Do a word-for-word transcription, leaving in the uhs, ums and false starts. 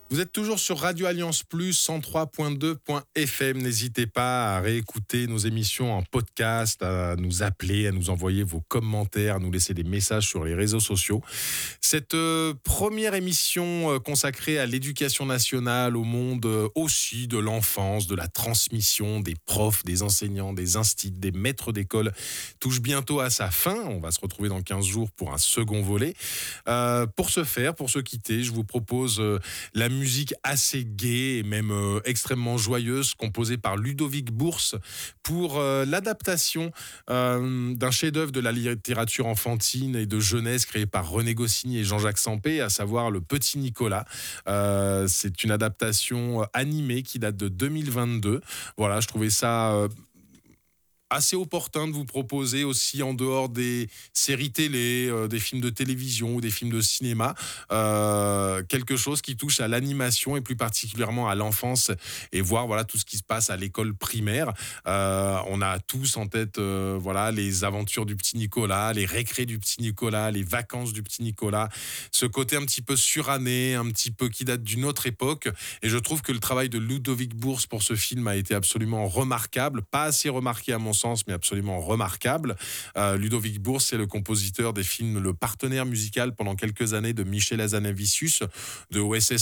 Vous êtes toujours sur Radio Alliance Plus, cent trois point deux F M. N'hésitez pas à réécouter nos émissions en podcast, à nous appeler, à nous envoyer vos commentaires, à nous laisser des messages sur les réseaux sociaux. Cette euh, première émission euh, consacrée à l'éducation nationale, au monde euh, aussi de l'enfance, de la transmission des profs, des enseignants, des instits, des maîtres d'école, touche bientôt à sa fin. On va se retrouver dans quinze jours pour un second volet. Euh, pour ce faire, pour se quitter, je vous propose euh, la musique assez gaie et même euh, extrêmement joyeuse composée par Ludovic Bourse pour euh, l'adaptation euh, d'un chef-d'œuvre de la littérature enfantine et de jeunesse créé par René Goscinny et Jean-Jacques Sempé, à savoir Le Petit Nicolas. Euh, c'est une adaptation animée qui date de deux mille vingt-deux. Voilà, je trouvais ça euh, assez opportun de vous proposer aussi, en dehors des séries télé, euh, des films de télévision ou des films de cinéma, euh, quelque chose qui touche à l'animation et plus particulièrement à l'enfance, et voir voilà tout ce qui se passe à l'école primaire. Euh, on a tous en tête euh, voilà les aventures du petit Nicolas, les récrés du petit Nicolas, les vacances du petit Nicolas, ce côté un petit peu suranné, un petit peu qui date d'une autre époque. Et je trouve que le travail de Ludovic Bourse pour ce film a été absolument remarquable, pas assez remarqué à mon sens, mais absolument remarquable. Euh, Ludovic Bourse, c'est le compositeur des films, le partenaire musical pendant quelques années de Michel Hazanavicius, de O S S